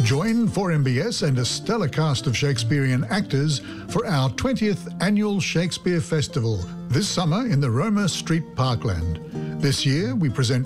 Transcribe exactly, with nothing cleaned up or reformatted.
Join four M B S and a stellar cast of Shakespearean actors for our twentieth Annual Shakespeare Festival this summer in the Roma Street Parkland. This year we present